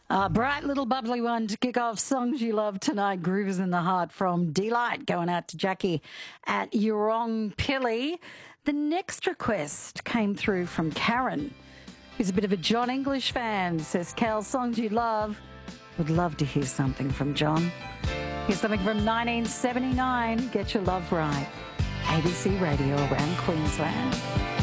Bright little bubbly one to kick off Songs You Love Tonight, Grooves in the Heart from Delight, going out to Jackie at Yurong-Pili. The next request came through from Karen, who's a bit of a John English fan. Says, Cal, songs you love. Would love to hear something from John. Here's something from 1979, Get Your Love Right. ABC Radio around Queensland.